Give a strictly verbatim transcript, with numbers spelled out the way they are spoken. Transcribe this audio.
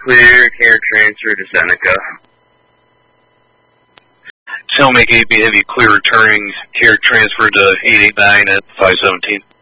clear, care transfer to Seneca. Cellmate A B Heavy, clear returning, care transfer to eight eight nine at five seventeen.